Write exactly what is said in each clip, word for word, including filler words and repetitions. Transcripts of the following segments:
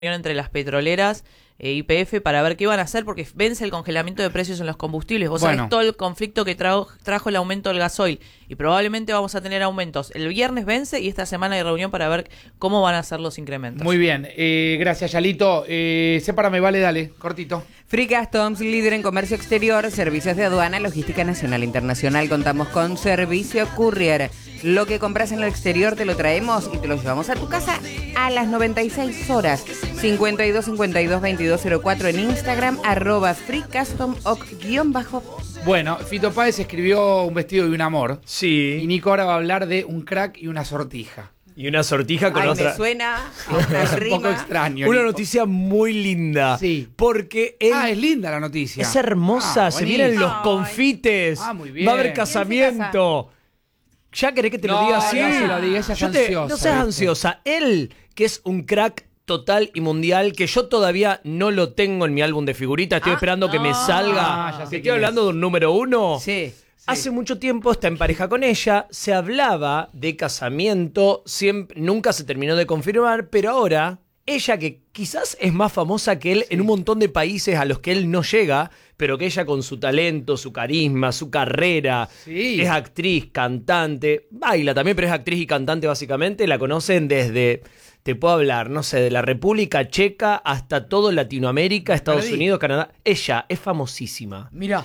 entre las petroleras e Y P F para ver qué van a hacer, porque vence el congelamiento de precios en los combustibles. Vos Bueno. sabés todo el conflicto que trajo, trajo el aumento del gasoil, y probablemente vamos a tener aumentos. El viernes vence y esta semana hay reunión para ver cómo van a ser los incrementos. Muy bien, eh, gracias Yalito. Eh, sépárame, vale, dale, cortito. Free Customs, líder en comercio exterior, servicios de aduana, logística nacional e internacional. Contamos con servicio courier. Lo que compras en el exterior te lo traemos y te lo llevamos a tu casa a las noventa y seis horas. cincuenta y dos cincuenta y dos veintidós cero cuatro en Instagram, arroba Free Custom oc guión bajo. Bueno, Fito Páez escribió Un vestido y un amor. Y Sí. Nico ahora va a hablar de un crack y una sortija. Y una sortija con Ay, otra. me suena a una Es un rima. poco extraño. Una Nico. noticia muy linda. Sí. Porque él Ah, es linda la noticia. es hermosa. Ah, se vienen los Ay. confites. Ah, muy bien. Va a haber ¿Quién se casamiento. ¿Ya querés que te lo No, diga así? no se lo diga, ella es Yo te- ansiosa, No seas ¿viste? ansiosa. Él, que es un crack total y mundial, que yo todavía no lo tengo en mi álbum de figuritas. Estoy Ah, esperando que me Ah, salga. ya sé Te quién estoy hablando es. de un número uno. Sí. Hace mucho tiempo está en pareja con ella, se hablaba de casamiento, siempre, nunca se terminó de confirmar, pero ahora ella, que quizás es más famosa que él en un montón de países a los que él no llega, pero que ella con su talento, su carisma, su carrera, Sí. es actriz, cantante, baila también, pero es actriz y cantante básicamente, la conocen desde... Te puedo hablar, no sé, de la República Checa hasta todo Latinoamérica, Estados Perdí. Unidos, Canadá. Ella es famosísima. Mirá.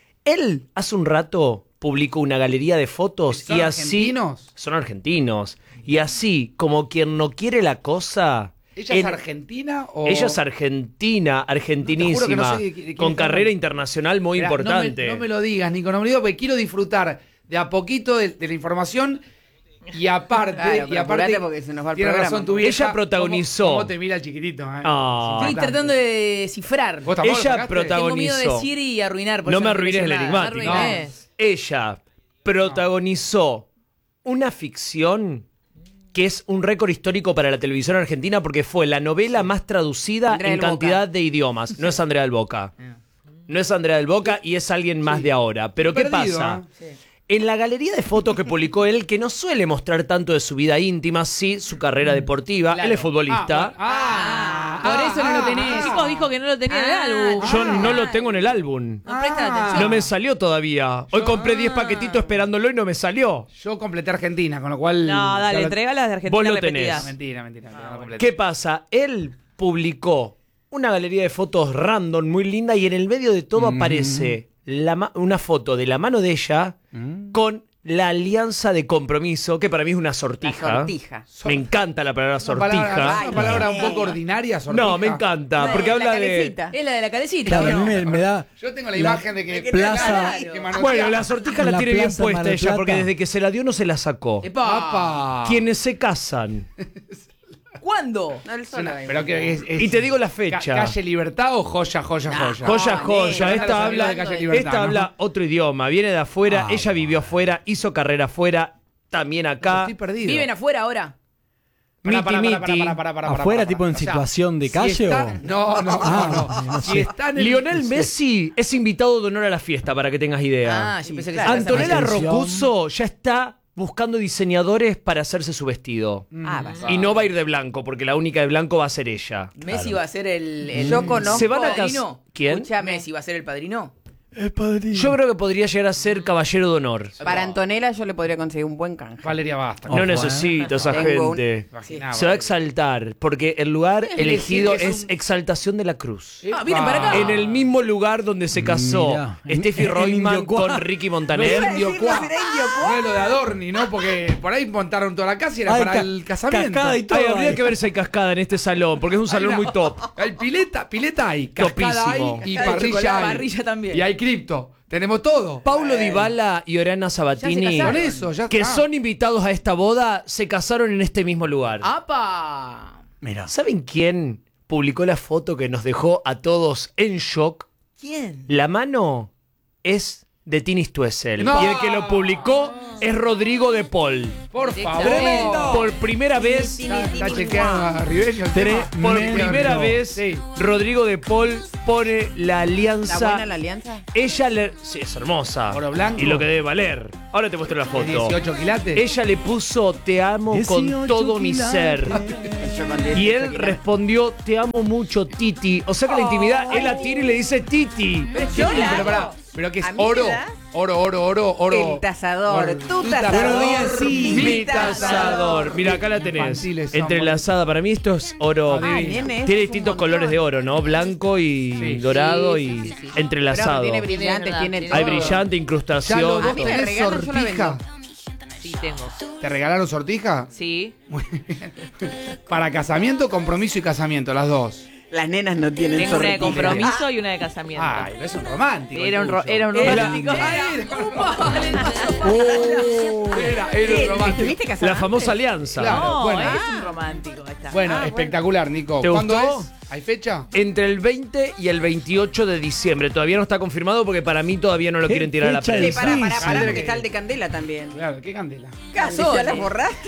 Él hace un rato publicó una galería de fotos ¿Son y así... argentinos? Son argentinos. Y así, como quien no quiere la cosa... ¿Ella es en- argentina o...? Ella es argentina, argentinísima, Te juro que no sé de qué- de quién con estamos. carrera internacional muy Mirá, importante. No me, no me lo digas, Nico, no me lo digas, porque quiero disfrutar de a poquito de, de la información. Y aparte, Claro, y pero aparte apurate porque se nos va el tiene programa. razón tu Ella vieja. protagonizó. ¿Cómo, cómo te mira el chiquitito? eh? Ah. Es Estoy importante. tratando de descifrar. ¿Vos tampoco lo Ella sacaste? prota- Tengo miedo de protagonizó. decir y arruinar. por No eso me quiero arruines decir el nada. enigmático. No arruines. Ella protagonizó una ficción que es un récord histórico para la televisión argentina porque fue la novela más traducida Andrea en del cantidad de idiomas. No es Andrea del Boca. No es Andrea del Boca y es alguien más de ahora. Pero ¿qué Perdido, pasa? ¿eh? En la galería de fotos que publicó él, que no suele mostrar tanto de su vida íntima, sí su carrera deportiva, Claro. él es futbolista. Ah, Por ah, eso no lo ah, tenés. Chicos, dijo que no lo tenía en el álbum. Yo no lo tengo en el álbum. No prestan Ah. atención. No me salió todavía. Hoy compré diez paquetitos esperándolo y no me salió. Yo completé Argentina, con lo cual... No, ya dale, lo- entregalas de Argentina Vos lo repetidas. tenés. Mentira, mentira. mentira, no completé. ¿Qué pasa? Él publicó una galería de fotos random muy linda y en el medio de todo aparece la ma- una foto de la mano de ella con la alianza de compromiso, que para mí es una sortija. La sortija. Me encanta la palabra Una sortija. palabra, Ay, una palabra un nene. poco ordinaria, sortija. No, me encanta, porque La habla de... calecita. Es la de la calecita. Claro, a ¿o mí no? me, me da. Yo tengo la, La- imagen de que... Plaza- que manotea. Bueno, la sortija la, La tiene bien Plaza Mar puesta del ella, Plata. porque desde que se la dio no se la sacó. Epa. ¡Apa! Quienes se casan. ¿Cuándo? No, el Es sol una- ahí. pero que es, es- Y te digo la ca- fecha. ¿Calle Libertad o joya, joya, joya? Joya, No, joya. nene, Esta no habla, de Calle Libertad, esta ¿no? habla otro idioma. Viene de afuera. Ah, ella vivió afuera, hizo carrera afuera, también acá. Estoy perdido. ¿Viven afuera ahora? Pará, Miti, pará, pará, miti. pará, pará, pará, pará, ¿Afuera, pará, tipo en o sea, situación de si calle está- o...? No, no, Ah, no. no Si sé. está en el... Lionel Messi es invitado de honor a la fiesta, para que tengas idea. Ah, yo pensé que claro, se Antonella atención. Rocuso ya está buscando diseñadores para hacerse su vestido. Ah, va. Y no va a ir de blanco, porque la única de blanco va a ser ella. Messi va a ser el, el Yo conozco- Se van a padrino. casar. ¿Quién? Escuchame. Messi va a ser el padrino. Es padrino. Yo creo que podría llegar a ser caballero de honor. Para Antonella yo le podría conseguir un buen canje. Valeria Basta. No Ojo, necesito esa Tengo un- gente. Imaginaba. Se va a exaltar, porque el lugar Es elegido decir, es es un- exaltación de la cruz. Ah, vienen para acá. En el mismo lugar donde se casó Mirá, en- Steffi en Reutemann Indio Cuá. con Ricky No es Montaner. Indio Cuá. No es lo de Adorni, ¿no? Porque por ahí montaron toda la casa y era Ay, para ca- el casamiento. cascada y todo. Ay, habría ahí. que ver si hay cascada en este salón, porque es un salón Hay muy una- top. Hay pileta, pileta hay, cascada Topísimo. hay y Cascada de parrilla chocolate, hay. parrilla también. Y hay cripto. Tenemos todo. Paulo Dybala y Oriana Sabatini, casaron. Con eso, ya que está. son invitados a esta boda, se casaron en este mismo lugar. ¡Apa! Mira. ¿Saben quién publicó la foto que nos dejó a todos en shock? ¿Quién? La mano es de Tini Stoessel. No. Y el que lo publicó es Rodrigo de Paul. Por favor. Tremendo. Por primera vez, Está, está chequeando a Rivello. el tre- tema. por Tremendo. primera vez, Sí. Rodrigo de Paul pone la ¿Está alianza. buena la alianza? Ella le. Sí, es hermosa. Oro blanco. Y lo que debe valer. Ahora te muestro la foto. dieciocho quilates. Ella le puso te amo con todo mi ser. Yo con Y dieciocho él quilates. respondió te amo mucho, Titi. O sea que la intimidad, él la tira y le dice Titi. Yo Sí, la pero hago. pará, pero que es ¿A mí oro, me da? oro, oro, oro, oro. El tasador, Oro. tu Tu tasador, Buenos días, sí. Mi tasador. Mira, acá la tenés. Infantiles somos. Entrelazada. Para mí esto es oro. Ah, nene, esto es Tiene un distintos montón. colores de oro, ¿no? Blanco y Sí. dorado Sí, y sí, sí, sí. entrelazado. Pero tiene brillantes, tiene Tiene todo. Hay brillante, Ya lo incrustación. A mí me ¿tenés regalan, yo la sortija? vendo. Sí, tengo. ¿Te regalaron sortija? Sí. Para casamiento, compromiso y casamiento, las dos. Las nenas no tienen Tengo una de sortija. compromiso y una de casamiento. Ay, es un romántico. Era un, el ro- tuyo. era un Era- romántico. Oh, era, era un ¿Qué? romántico. ¿Estuviste casada La antes? famosa alianza. Claro. No, bueno. es un romántico. Ahí está. Bueno, Ah, espectacular, Nico. ¿Te ¿Cuándo gustó? es? ¿Hay fecha? Entre el veinte y el veintiocho de diciembre. Todavía no está confirmado porque para mí todavía no lo ¿Qué quieren tirar a la fecha Sí, prensa. pará, pará, pará, Candela porque que- está el de Candela también. Claro, qué candela. ¿Casó? ¿Ya las borraste?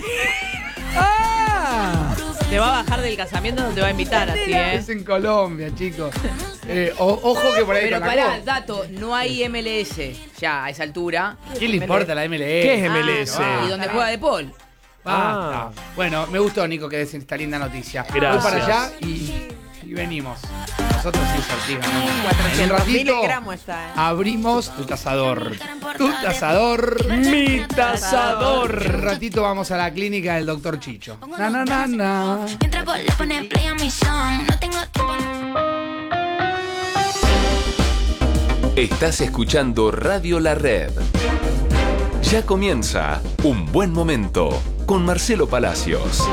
¡Ah! Te va a bajar del casamiento, no te va a invitar así, ¿eh? Es en Colombia, chicos. Eh, o- ojo que por ahí Pero con la pará, co- dato, no hay M L S ya a esa altura. ¿Qué le importa la M L S? ¿Qué es M L S? Ah, Y donde juega De Paul. basta. Bueno, me gustó, Nico, que des esta linda noticia. Gracias. Voy para allá y, y venimos. Nosotros sí sortija. En un cuatrocientos mil ratito gramos está, ¿eh? abrimos tu tasador. Tu tasador. Mi En tasador. un ratito vamos a la clínica del doctor Chicho. Na, na, na, na. Mientras vos le pones play a mi song, no tengo tiempo. Estás escuchando Radio La Red. Ya comienza Un Buen Momento con Marcelo Palacios.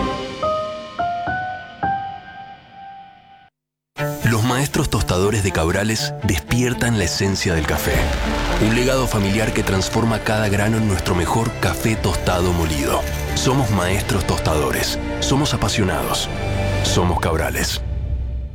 Los maestros tostadores de Cabrales despiertan la esencia del café. Un legado familiar que transforma cada grano en nuestro mejor café tostado molido. Somos maestros tostadores. Somos apasionados. Somos Cabrales.